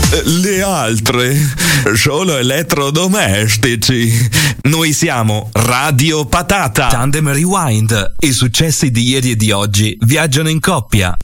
Le altre, solo elettrodomestici. Noi siamo Radio Patata. Tandem Rewind. I successi di ieri e di oggi viaggiano in coppia.